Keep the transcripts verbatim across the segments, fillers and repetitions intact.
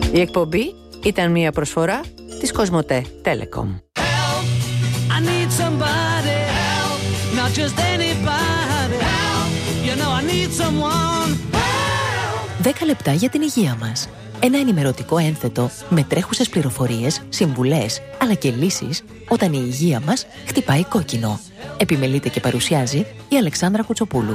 Η εκπομπή ήταν μια προσφορά της Κοσμοτέ Telecom. δέκα λεπτά για την υγεία μας. Ένα ενημερωτικό ένθετο με τρέχουσες πληροφορίες, συμβουλές, αλλά και λύσεις όταν η υγεία μας χτυπάει κόκκινο. Επιμελείται και παρουσιάζει η Αλεξάνδρα Κουτσοπούλου.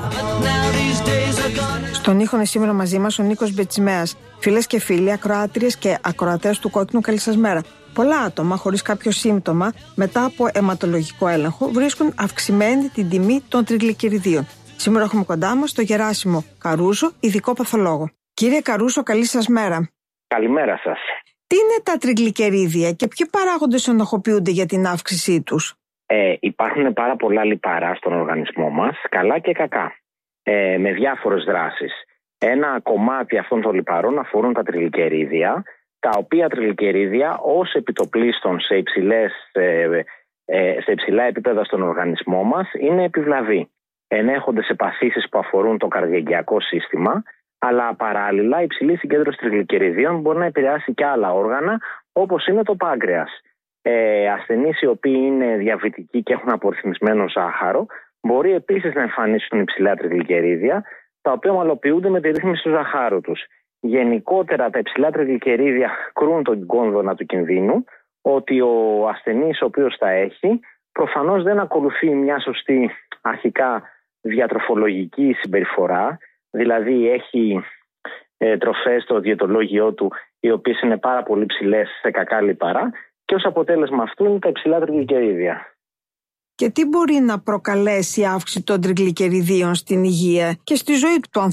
Στον ήχο είναι σήμερα μαζί μας ο Νίκος Μπετσιμέας. Φίλες και φίλοι, ακροάτριες και ακροατές του Κόκκινου, καλή σας μέρα. Πολλά άτομα χωρίς κάποιο σύμπτωμα μετά από αιματολογικό έλεγχο βρίσκουν αυξημένη την τιμή των τριγλικεριδίων. Σήμερα έχουμε κοντά μας τον Γεράσιμο Καρούζο, ειδικό παθολόγο. Κύριε Καρούζο, καλή σας μέρα. Καλημέρα σας. Τι είναι τα τριγλικερίδια και ποιοι παράγοντες ενοχοποιούνται για την αύξησή τους? Ε, υπάρχουν πάρα πολλά λιπαρά στον οργανισμό μας, καλά και κακά, ε, με διάφορες δράσεις. Ένα κομμάτι αυτών των λιπαρών αφορούν τα τριγλικερίδια, τα οποία τριγλικερίδια ως επιτοπλίστων σε, υψηλές, ε, ε, σε υψηλά επίπεδα στον οργανισμό μας είναι επιβλαβή. Ενέχονται σε παθήσεις που αφορούν το καρδιαγγειακό σύστημα, αλλά παράλληλα η υψηλή συγκέντρωση τριγλικεριδίων μπορεί να επηρεάσει και άλλα όργανα, όπως είναι το πάγκρεας. Ε, ασθενείς οι οποίοι είναι διαβητικοί και έχουν απορριθμισμένο ζάχαρο μπορεί επίσης να εμφανίσουν υψηλά τριγλικερίδια, τα οποία ομαλοποιούνται με τη ρύθμιση του ζαχάρου τους. Γενικότερα τα υψηλά τριγλικερίδια κρούν τον κόνδωνα του κινδύνου ότι ο ασθενής ο οποίος τα έχει προφανώς δεν ακολουθεί μια σωστή αρχικά διατροφολογική συμπεριφορά, δηλαδή έχει ε, τροφές στο διαιτολόγιο του οι οποίες είναι πάρα πολύ ψηλές σε κακά λιπαρά και ως αποτέλεσμα αυτού είναι τα υψηλά τριγλικερίδια. Και τι μπορεί να προκαλέσει η αύξηση των τριγλικεριδίων στην υγεία και στη ζωή του ανθρώπου?